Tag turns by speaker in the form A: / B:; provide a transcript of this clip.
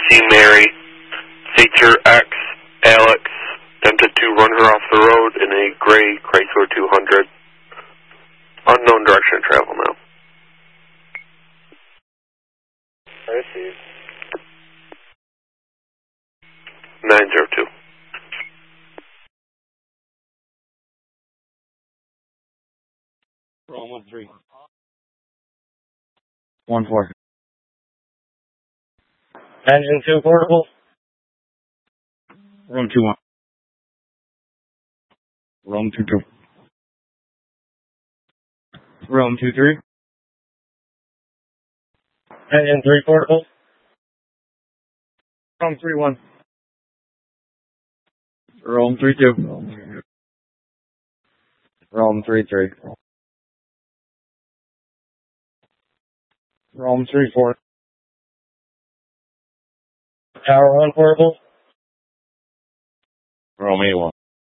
A: C. Mary, Feature X, Alex, attempted to run her off the road in a gray Chrysler 200. Unknown direction of travel now.
B: Received.
A: 902.
C: Room 13.
D: 1-4.
B: Engine 2 portable.
D: Room 2-1. Room 2-2. Room 2-3.
B: Engine 3 portable.
D: Room 3-1. Room 3-2. Room 3-3. Room 3-4.
B: Tower 1 portable.
D: Room 8-1.